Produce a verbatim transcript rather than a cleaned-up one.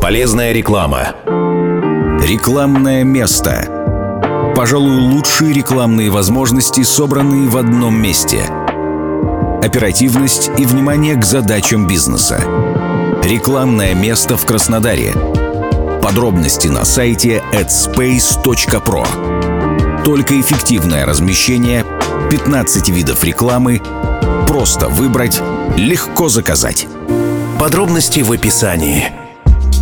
Полезная реклама. Рекламное место. Пожалуй, лучшие рекламные возможности, собранные в одном месте. Оперативность и внимание к задачам бизнеса. Рекламное место в Краснодаре. Подробности на сайте эдспейс точка про. Только эффективное размещение, пятнадцать видов рекламы, просто выбрать, легко заказать. Подробности в описании.